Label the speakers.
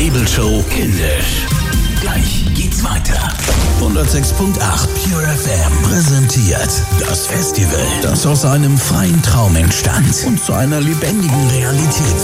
Speaker 1: Nebelshow kindisch. Gleich geht's weiter. 106.8 Pure FM präsentiert das Festival, das aus einem freien Traum entstand und zu einer lebendigen Realität